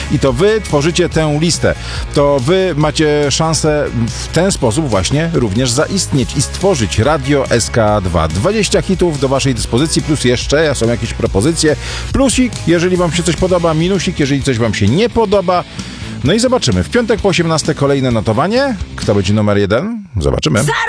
i to wy tworzycie tę listę. To wy macie szansę w ten sposób właśnie również zaistnieć i stworzyć Radio SK2. 20 hitów do waszej dyspozycji, plus jeszcze są jakieś propozycje. Plusik, jeżeli wam się coś podoba, minusik, jeżeli coś wam się nie podoba. No i zobaczymy. W piątek po 18 kolejne notowanie. Kto będzie numer 1? Zobaczymy.